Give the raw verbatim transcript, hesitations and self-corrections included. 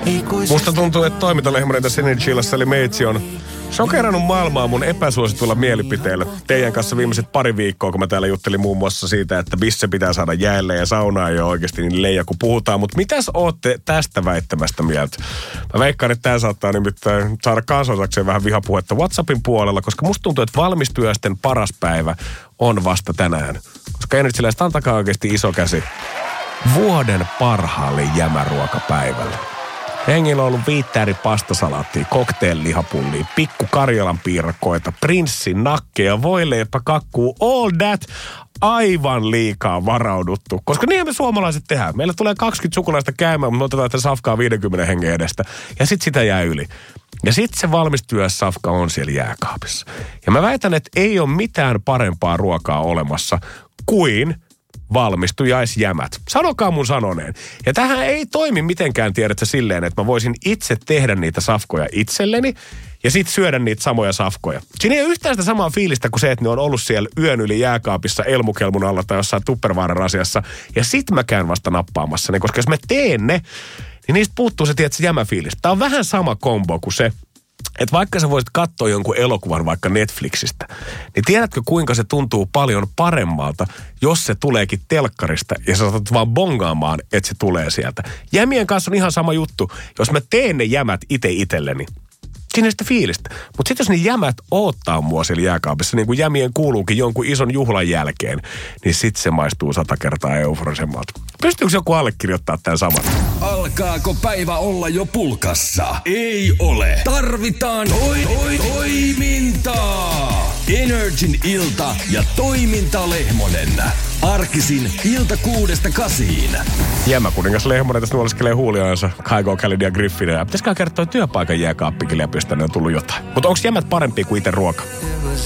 Musta tuntuu, että toimintalehmonen tässä Energyllassa eli Meitsi on sokerannut maailmaa mun epäsuositulla mielipiteellä. Teidän kanssa viimeiset pari viikkoa, kun mä täällä juttelin muun muassa siitä, että bisse pitää saada jäälle ja saunaa ei ole oikeasti niin leija, kun puhutaan. Mutta mitäs ootte tästä väittämästä mieltä? Mä veikkaan, että tää saattaa nimittäin saada kansallisakseen vähän vihapuhetta WhatsAppin puolella, koska musta tuntuu, että valmistyösten paras päivä on vasta tänään. Koska Energyläistä antakaa oikeasti iso käsi vuoden parhaalle jämäruokapäivälle. Hengillä on ollut viittääri pastasalaattia, cocktail-lihapullia, pikku Karjalan piirakoita, prinssin nakkeja, voileipä, kakkuu, all that aivan liikaa varauduttu. Koska niinhän me suomalaiset tehdään. Meillä tulee kaksikymmentä sukulaista käymään, mutta me otetaan tätä safkaa viidenkymmenen hengen edestä. Ja sit sitä jää yli. Ja sit se valmistyössafka on siellä jääkaapissa. Ja mä väitän, että ei ole mitään parempaa ruokaa olemassa kuin valmistujaisjämät. Sanokaa mun sanoneen. Ja tähän ei toimi mitenkään, tiedätkö, silleen, että mä voisin itse tehdä niitä safkoja itselleni ja sit syödä niitä samoja safkoja. Siinä ei ole yhtään sitä samaa fiilistä kuin se, että ne on ollut siellä yön yli jääkaapissa elmukelmun alla tai jossain Tupperwaren asiassa ja sit mä käyn vasta nappaamassa ne, koska jos mä teen ne, niin niistä puuttuu se, tiedätkö, jämäfiilis. Tää on vähän sama kombo kuin se, että vaikka sä voisit katsoa jonkun elokuvan vaikka Netflixistä, niin tiedätkö kuinka se tuntuu paljon paremmalta, jos se tuleekin telkkarista ja sä saatat vaan bongaamaan, että se tulee sieltä. Jämien kanssa on ihan sama juttu. Jos mä teen ne jämät itse itselleni, siinä ei sitä fiilistä. Mutta sitten jos ne jämät oottaa mua siellä jääkaapissa, niin kuin jämien kuuluukin jonkun ison juhlan jälkeen, niin sitten se maistuu sata kertaa euforisemmalta. Pystyykö joku allekirjoittaa tämän saman? Alkaako päivä olla jo pulkassa? Ei ole. Tarvitaan toi, toi, toimintaa. Energin ilta ja toimintalehmonen. Arkisin ilta kuudesta kasiin. Jämäkuningas Lehmonen tässä nuoleskelee huuliaansa. Kaigo, Kalidia, Griffinä. Pitäisikö kertoa työpaikan jääkaappikille ja pistää, ne on tullut jotain. Mutta onko jämät parempia kuin itse ruoka?